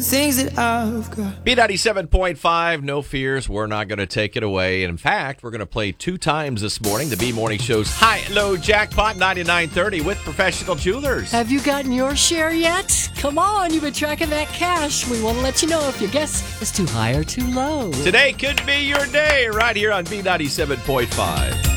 things that I've got. B97.5, no fears, we're not going to take it away. In fact, we're going to play 2 times this morning. The B Morning Show's high-low jackpot 99.30 with Professional Jewelers. Have you gotten your share yet? Come on, you've been tracking that cash. We want to let you know if your guess is too high or too low. Today could be your day right here on B97.5.